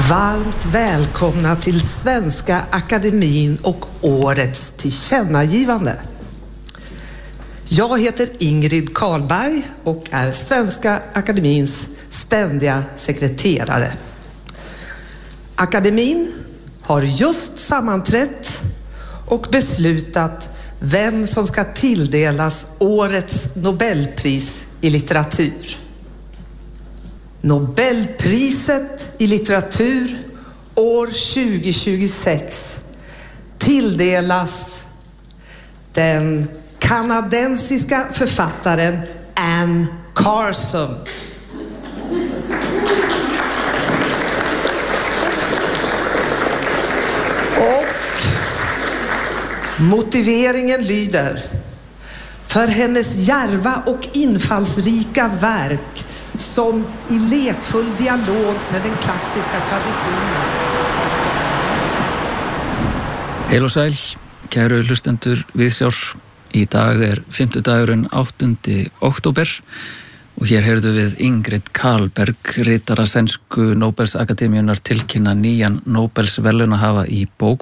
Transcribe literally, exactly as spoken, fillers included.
Varmt välkomna till Svenska Akademin och årets tillkännagivande. Jag heter Ingrid Karlberg och är Svenska Akademins ständiga sekreterare. Akademin har just sammanträtt och beslutat vem som ska tilldelas årets Nobelpris i litteratur. Nobelpriset i litteratur år tjugo tjugosex tilldelas den kanadensiska författaren Anne Carson. Och motiveringen lyder: för hennes djärva och infallsrika verk som i lekfull dialog med den klassiska traditionen. Heil og sæl, kæru hlustendur viðsjár. Í dag er fimmtudagurinn áttunda október og hér heyrðu við Ingrid Karlberg, ritara sænsku Nobelsakademíunar, tilkynna nýjan Nobelsverðlaunahafa í bók